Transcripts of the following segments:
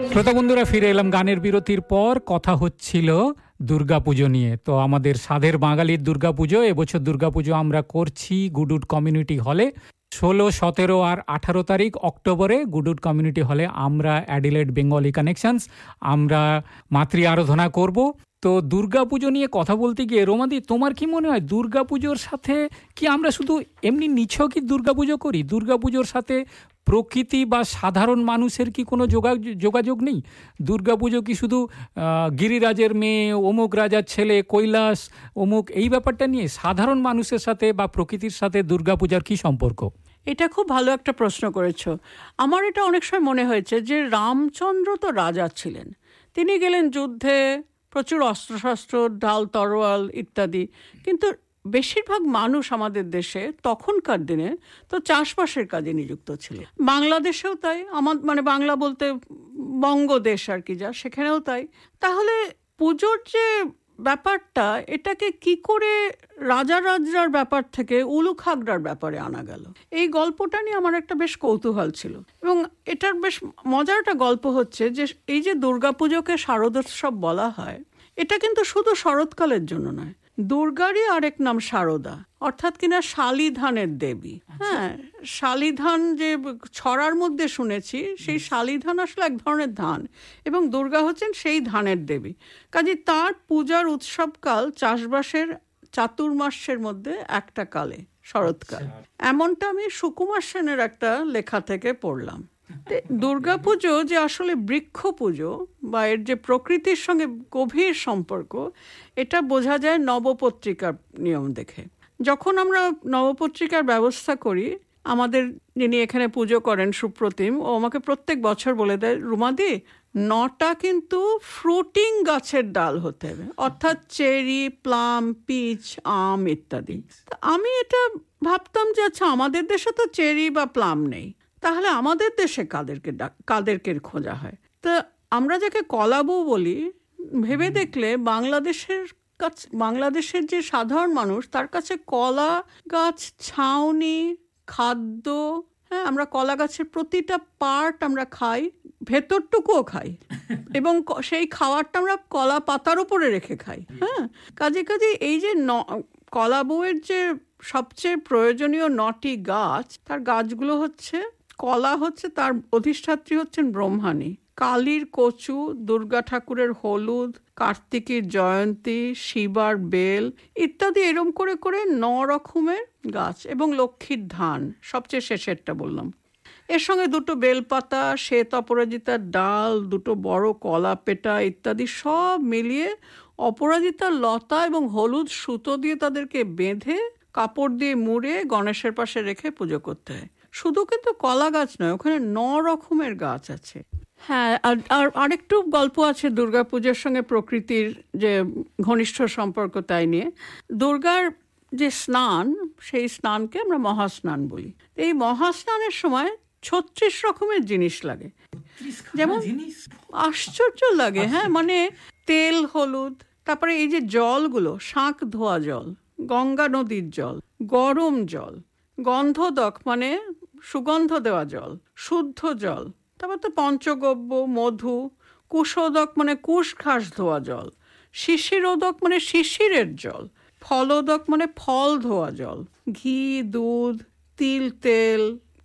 শ্রোতা বন্ধুরা, ফিরে এলাম গানের বিরতির পর। কথা হচ্ছিল দুর্গাপুজো নিয়ে। তো আমাদের সাধের বাঙালির দুর্গাপুজো, এবছর দুর্গাপুজো আমরা করছি গুডউড কমিউনিটি হলে 16, 17 আর 18 তারিখ অক্টোবরে গুডউড কমিউনিটি হলে আমরা অ্যাডিলেড বেঙ্গলি কানেকশনস আমরা মাতৃ আরাধনা করব। তো দুর্গাপুজো নিয়ে কথা বলতে গিয়ে রোমাদি, তোমার কি মনে হয় দুর্গাপুজোর সাথে কি আমরা শুধু এমনি নিছকই দুর্গাপুজো করি? দুর্গাপুজোর সাথে প্রকৃতি বা সাধারণ মানুষের কি কোনো যোগাযোগ নেই? দুর্গাপুজো কি শুধু গিরিরাজের মেয়ে, অমুক রাজার ছেলে, কৈলাস অমুক, এই ব্যাপারটা নিয়ে? সাধারণ মানুষের সাথে বা প্রকৃতির সাথে দুর্গাপূজার কি সম্পর্ক? এটা খুব ভালো একটা প্রশ্ন করেছো। আমার এটা অনেক সময় মনে হয়েছে যে রামচন্দ্র তো রাজা ছিলেন, তিনি গেলেন যুদ্ধে, প্রচুর অস্ত্রশস্ত্র, ঢাল তরোয়াল ইত্যাদি, কিন্তু বেশিরভাগ মানুষ আমাদের দেশে তখনকার দিনে তো চাষবাসের কাজে নিযুক্ত ছিল। বাংলাদেশেও তাই, মানে বাংলা বলতে বঙ্গদেশ আর কি, যা সেখানেও তাই। তাহলে পুজোর যে ব্যাপারটা, এটাকে কি করে রাজার ব্যাপার থেকে উলুখাগড়ার ব্যাপারে আনা গেল, এই গল্পটা নিয়ে আমার একটা বেশ কৌতূহল ছিল। এবং এটার বেশ মজার একটা গল্প হচ্ছে যে এই যে দুর্গাপুজোকে শারদোৎসব বলা হয়, এটা কিন্তু শুধু শরৎকালের জন্য নয়। দুর্গারই আরেক নাম শারদা, অর্থাৎ কিনা শালি ধানের দেবী। হ্যাঁ, শালি ধান যে ছড়ার মধ্যে শুনেছি, সেই শালি ধান আসলে এক ধরনের ধান, এবং দুর্গা হচ্ছেন সেই ধানের দেবী। কাজে তার পূজার উৎসবকাল চাষবাসের চাতুর্মাস্যের মধ্যে একটা কালে, শরৎকাল। এমনটা আমি সুকুমার সেনের একটা লেখা থেকে পড়লাম। দুর্গাপুজো যে আসলে বৃক্ষ পুজো বা এর যে প্রকৃতির সঙ্গে গভীর সম্পর্ক, এটা বোঝা যায় নবপত্রিকার নিয়ম দেখে। যখন আমরা নবপত্রিকার ব্যবস্থা করি, আমাদের যিনি এখানে পুজো করেন সুপ্রতিম, ও আমাকে প্রত্যেক বছর বলে দেয়, রুমাদি 9টা কিন্তু ফ্রুটিং গাছের ডাল হতে হবে, অর্থাৎ চেরি, প্লাম, পিচ, আম ইত্যাদি। আমি এটা ভাবতাম যে আচ্ছা, আমাদের দেশে তো চেরি বা প্লাম নেই, তাহলে আমাদের দেশে কাদেরকে খোঁজা হয়? তা আমরা যাকে কলাবু বলি, ভেবে দেখলে বাংলাদেশের যে সাধারণ মানুষ, তার কাছে কলা গাছ ছাউনি, খাদ্য, হ্যাঁ, আমরা কলা গাছের প্রতিটা পার্ট আমরা খাই, ভেতরটুকুও খাই, এবং সেই খাবারটা আমরা কলা পাতার উপরে রেখে খাই। হ্যাঁ, কাজে এই যে কলা বউয়ের যে সবচেয়ে প্রয়োজনীয় 9টি গাছ, তার গাছগুলো হচ্ছে, কলা হচ্ছে তার অধিষ্ঠাত্রী হচ্ছেন ব্রহ্মাণী, কালীর কচু, দুর্গা ঠাকুরের হলুদ, কার্তিকের জয়ন্তী, শিবার বেল ইত্যাদি, এরম করে করে 9 রকমের গাছ, এবং লক্ষ্মীর ধান সবচেয়ে শেষেরটা বললাম। এর সঙ্গে 2টো বেলপাতা, শ্বেত অপরাজিতার ডাল, 2টো বড় কলা পেটা ইত্যাদি সব মিলিয়ে অপরাজিতার লতা এবং হলুদ সুতো দিয়ে তাদেরকে বেঁধে কাপড় দিয়ে মুড়ে গণেশের পাশে রেখে পুজো করতে হয়। শুধু কিন্তু কলা গাছ নয়, ওখানে 9 রকমের গাছ আছে। হ্যাঁ, আর আরেকটু গল্প আছে দুর্গাপুজোর সঙ্গে প্রকৃতির যে ঘনিষ্ঠ সম্পর্ক, তাই নিয়ে। দুর্গার যে স্নান, সেই স্নানকে আমরা মহাস্নান বলি। এই মহাস্নানের সময় 36 রকমের জিনিস লাগে, যেমন আশ্চর্য লাগে। হ্যাঁ, মানে তেল, হলুদ, তারপরে এই যে জলগুলো, শাঁখ ধোয়া জল, গঙ্গা নদীর জল, গরম জল, গন্ধদক মানে সুগন্ধ দেওয়া জল, শুদ্ধ জল, তারপর তো পঞ্চগব্য, মধু, কুশোদক মানে কুশ ঘাস ধোয়া জল, শিশিরোদক মানে শিশিরের জল, ফলোদক মানে ফল ধোয়া জল, ঘি, দুধ, তিল, তেল,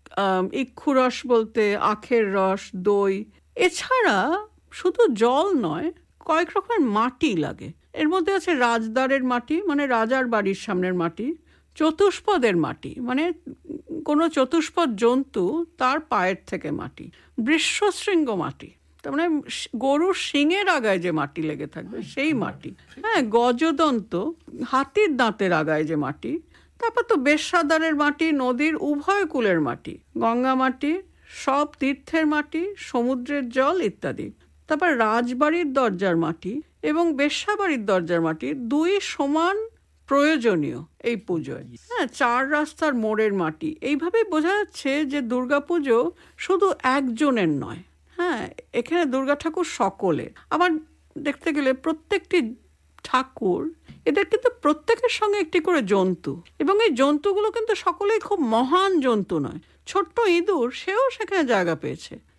ইক্ষুরস বলতে আখের রস, দই। এছাড়া শুধু জল নয়, কয়েক রকমের মাটি লাগে। এর মধ্যে আছে রাজদ্বারের মাটি, মানে রাজার বাড়ির সামনের মাটি, চতুষ্পদের মাটি, মানে কোনো চতুষ্পদ জন্তু তার পায়ের থেকে মাটি, বৃষশৃঙ্গ মাটি, তার মানে গরুর শিঙের আগায় যে মাটি লেগে থাকবে সেই মাটি, হ্যাঁ, গজদন্ত হাতির দাঁতের আগায় যে মাটি, তারপর তো বেশ্যাদারের মাটি, নদীর উভয় কূলের মাটি, গঙ্গা মাটি, সব তীর্থের মাটি, সমুদ্রের জল ইত্যাদি। তারপর রাজবাড়ির দরজার মাটি এবং বেশ্যাবাড়ির দরজার মাটি, 2 সমান প্রয়োজনীয় এই পুজোয়। হ্যাঁ, 4 রাস্তার মোড়ের মাটি। এইভাবে বোঝা যাচ্ছে যে দুর্গাপুজো শুধু একজনের নয়। হ্যাঁ, এখানে দুর্গা ঠাকুর সকলের। আবার দেখতে গেলে প্রত্যেকটি ঠাকুর, এদের কিন্তু প্রত্যেকের সঙ্গে একটি করে জন্তু, এবং এই জন্তুগুলো কিন্তু সকলেই খুব মহান জন্তু নয়। ছোট্ট ইঁদুর, সেও সেখানে জায়গা পেয়েছে।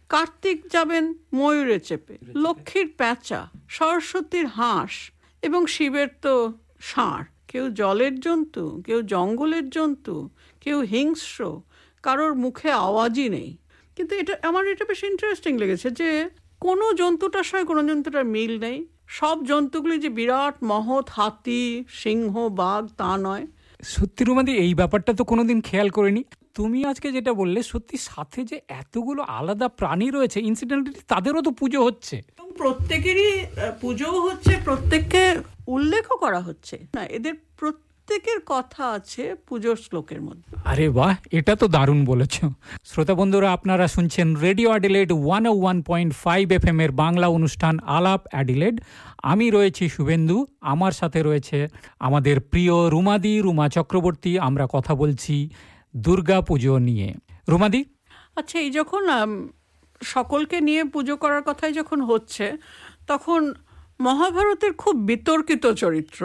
কার্তিক যাবেন ময়ূরে চেপে, লক্ষ্মীর প্যাঁচা, সরস্বতীর হাঁস এবং শিবের তো ষাঁড়। কেউ জলের জন্তু, কেউ জঙ্গলের জন্তু, কেউ হিংস্র, কারোর মুখে আওয়াজই নেই। কিন্তু আমার এটা বেশ ইন্টারেস্টিং লেগেছে যে কোনো জন্তুটার সঙ্গে কোনো জন্তুটার মিল নেই। সব জন্তুগুলি যে বিরাট মহৎ, হাতি, সিংহ, বাঘ, তা নয়। সত্যি রুমাদি, এই ব্যাপারটা তো কোনোদিন খেয়াল করিনি। তুমি আজকে যেটা বললে, সত্যি সাথে যে এতগুলো আলাদা প্রাণী রয়েছে, ইনসিডেন্টালি তাদেরও তো পুজো হচ্ছে, প্রত্যেকেরই পুজোও হচ্ছে, প্রত্যেককে উল্লেখও করা হচ্ছে না, এদের প্রত্যেকের কথা আছে পুজোর শ্লোকের মধ্যে। আরে বাহ, এটা তো দারুণ বলেছ। শ্রোতা বন্ধুরা, আপনারা শুনছেন রেডিও অ্যাডিলেড 101.5 FM এর বাংলা অনুষ্ঠান আলাপ অ্যাডিলেড। আমি রয়েছি শুভেন্দু, আমার সাথে রয়েছে আমাদের প্রিয় রুমাদি, রুমা চক্রবর্তী। আমরা কথা বলছি দুর্গা পুজো নিয়ে। রুমাদি, আচ্ছা, এই যখন সকলকে নিয়ে পুজো করার কথাই যখন হচ্ছে, তখন মহাভারতের খুব বিতর্কিত চরিত্র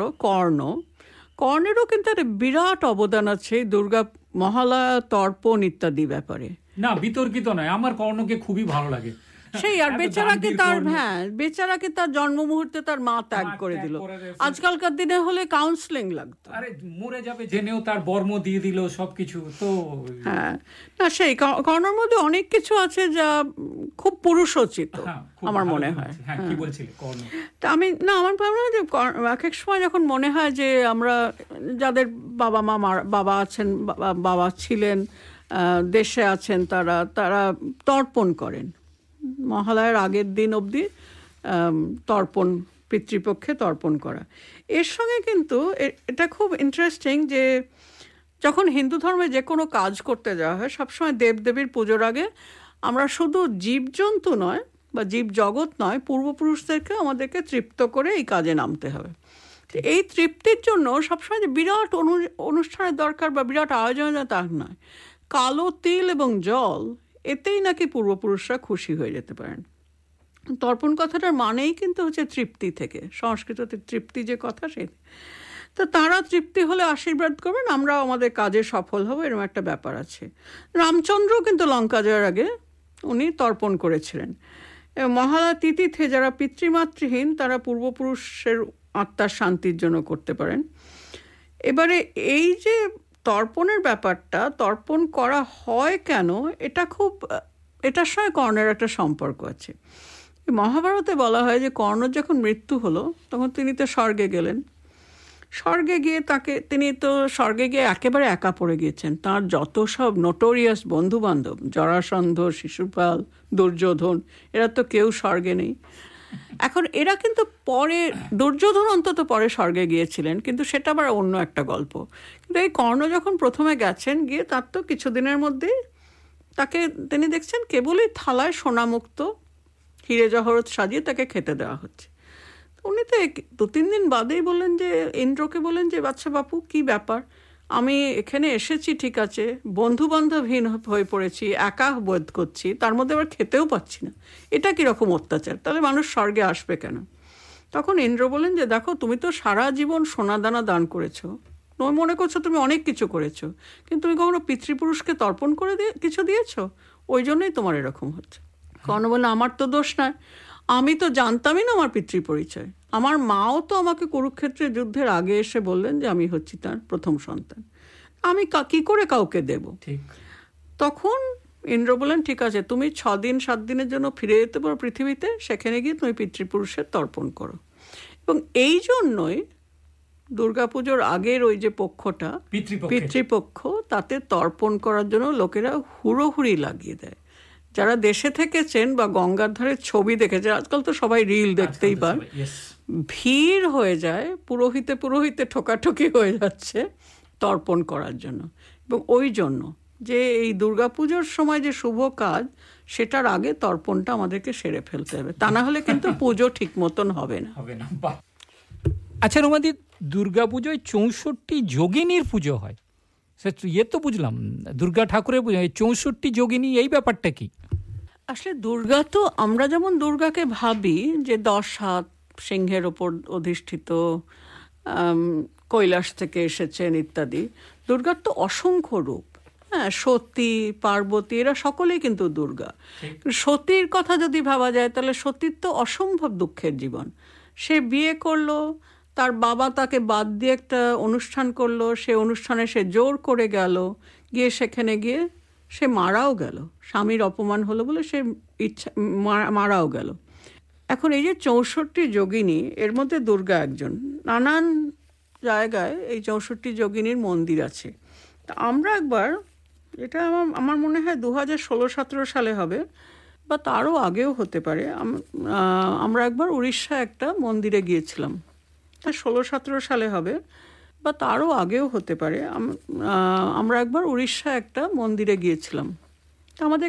কর্ণেরও কিন্তু একটা বিরাট অবদান আছে দুর্গা মহালয়া, তর্পণ ইত্যাদি ব্যাপারে। না, বিতর্কিত নয়, আমার কর্ণকে খুবই ভালো লাগে। সেই, আর বেচারাকে তার জন্ম মুহূর্তে তার মা ত্যাগ করে দিল। আজকালকার দিনে হলে কাউন্সেলিং লাগতো, আরে মরে যাবে জেনেও তার বর্ম দিয়ে দিল সবকিছু। তো হ্যাঁ, না, সেই কর্ণের মধ্যে অনেক কিছু আছে যা খুব পুরুষোচিত আমার মনে হয়। কি বলছিলে কর্ণ? তা আমার ভাবনা হয় যে এক এক সময় যখন মনে হয় যে আমরা যাদের বাবা আছেন, বাবা ছিলেন, দেশে আছেন, তারা তর্পণ করেন মহালয়ার আগের দিন অবধি, তর্পণ, পিতৃপক্ষে তর্পণ করা। এর সঙ্গে কিন্তু এটা খুব ইন্টারেস্টিং যে যখন হিন্দু ধর্মে যে কোনো কাজ করতে যাওয়া হয়, সবসময় দেবদেবীর পুজোর আগে আমরা শুধু জীবজন্তু নয় বা জীব জগৎ নয়, পূর্বপুরুষদেরকে আমাদেরকে তৃপ্ত করে এই কাজে নামতে হবে। এই তৃপ্তির জন্য সবসময় যে বিরাট অনুষ্ঠানের দরকার বা বিরাট আয়োজনে তা নয়। কালো তিল এবং জল, এতেই নাকি পূর্বপুরুষরা খুশি হয়ে যেতে পারেন। তর্পণ কথাটার মানেই কিন্তু হচ্ছে তৃপ্তি থেকে, সংস্কৃততে তৃপ্তি যে কথা, সেই তো তারা তৃপ্তি হলে আশীর্বাদ করবেন, আমরা আমাদের কাজে সফল হবো, এরকম একটা ব্যাপার আছে। রামচন্দ্র কিন্তু লঙ্কা যাওয়ার আগে উনি তর্পণ করেছিলেন। মহালয়া তিথিতে যারা পিতৃমাতৃহীন, তারা পূর্বপুরুষের আত্মার শান্তির জন্য করতে পারেন। এবারে এই যে তর্পণের ব্যাপারটা, তর্পণ করা হয় কেন, এটার সঙ্গে কর্ণের একটা সম্পর্ক আছে। মহাভারতে বলা হয় যে কর্ণ যখন মৃত্যু হলো, তখন তিনি তো স্বর্গে গেলেন। স্বর্গে গিয়ে তিনি তো স্বর্গে গিয়ে একেবারে একা পড়ে গিয়েছেন। তার যত সব নোটোরিয়াস বন্ধুবান্ধব, জরাসন্ধ, শিশুপাল, দুর্যোধন, এরা তো কেউ স্বর্গে নেই। এখন এরা কিন্তু পরে, দুর্যোধন অন্তত পরে স্বর্গে গিয়েছিলেন, কিন্তু সেটা আবার অন্য একটা গল্প। কিন্তু এই কর্ণ যখন প্রথমে গেছেন, গিয়ে তার তো কিছুদিনের মধ্যেই তিনি দেখছেন কেবলই থালায় সোনামুক্ত হিরে জহরত সাজিয়ে তাকে খেতে দেওয়া হচ্ছে। উনি তো 2-3 দিন বাদেই বললেন যে, ইন্দ্রকে বললেন যে, বাচ্চা বাপু, কি ব্যাপার, আমি এখানে এসেছি ঠিক আছে, বন্ধু বান্ধবহীন হয়ে পড়েছি, একা বোধ করছি, তার মধ্যে আবার খেতেও পাচ্ছি না, এটা কীরকম অত্যাচার, তাহলে মানুষ স্বর্গে আসবে কেন? তখন ইন্দ্র বলেন যে, দেখো, তুমি তো সারা জীবন সোনাদানা দান করেছো, মনে করছো তুমি অনেক কিছু করেছো, কিন্তু তুমি কখনো পিতৃপুরুষকে তর্পণ করে কিছু দিয়েছো, ওই জন্যই তোমার এরকম হচ্ছে। কর্ণ বলে, আমার তো দোষ নয়, আমি তো জানতামই না আমার পিতৃ পরিচয়। আমার মাও তো আমাকে কুরুক্ষেত্রের যুদ্ধের আগে এসে বললেন যে আমি হচ্ছি তার প্রথম সন্তান, আমি কি করে কাউকে দেব? তখন ইন্দ্র বলেন, ঠিক আছে, তুমি 6-7 দিনের জন্য ফিরে যেতে পারো পৃথিবীতে, সেখানে গিয়ে তুমি পিতৃপুরুষের তর্পণ করো। এবং এই জন্যই দুর্গাপুজোর আগের ওই যে পক্ষটা, পিতৃপক্ষ, তাতে তর্পণ করার জন্য লোকেরা হুড়োহুড়ি লাগিয়ে দেয়। যারা দেশে থেকেছেন বা গঙ্গার ধারে ছবি দেখেছে, আজকাল তো সবাই রিল দেখতেই পান, ভিড় হয়ে যায়, পুরোহিতে ঠোকাঠুকি হয়ে যাচ্ছে তর্পণ করার জন্য। এবং ওই জন্য যে এই দুর্গাপুজোর সময় যে শুভ কাজ, সেটার আগে তর্পণটা আমাদেরকে সেরে ফেলতে হবে, তা না হলে কিন্তু পুজো ঠিক মতন হবে না। আচ্ছা রুমাদি, দুর্গাপুজোয় 64 যোগিনীর পুজো হয়, ইয়ে তো বুঝলাম, দুর্গা ঠাকুরের 64 যোগিনী, এই ব্যাপারটা কি? আসলে দুর্গা তো আমরা যেমন দুর্গাকে ভাবি যে 10 হাত, সিংহের ওপর অধিষ্ঠিত, কৈলাস থেকে এসেছেন ইত্যাদি, দুর্গার তো অসংখ্য রূপ। হ্যাঁ, সতী, পার্বতী এরা সকলেই কিন্তু দুর্গা। সতীর কথা যদি ভাবা যায় তাহলে সতীর তো অসম্ভব দুঃখের জীবন। সে বিয়ে করলো, তার বাবা তাকে বাদ দিয়ে একটা অনুষ্ঠান করলো, সে অনুষ্ঠানে সে জোর করে গেল, গিয়ে সেখানে গিয়ে সে মারাও গেল, স্বামীর অপমান হলো বলে সে মারাও গেল। এখন এই যে 64 যোগিনী, এর মধ্যে দুর্গা একজন। নানান জায়গায় এই 64 যোগিনীর মন্দির আছে। তা আমরা একবার, এটা আমার মনে হয় 2016-17 সালে হবে বা তারও আগেও হতে পারে, আমরা একবার উড়িষ্যা একটা মন্দিরে গিয়েছিলাম। 16-17 সালে হবে বা তারও আগেও হতে পারে, আমরা একবার উড়িষ্যা একটা মন্দিরে গিয়েছিলাম। আমাদের